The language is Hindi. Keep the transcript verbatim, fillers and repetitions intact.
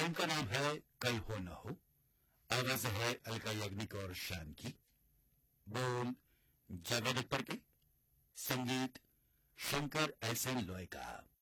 फिल्म का नाम है कल हो न हो। आवाज है अलका याग्निक और शान की। बोल जावेद अख्तर के, संगीत शंकर एहसान लॉय का।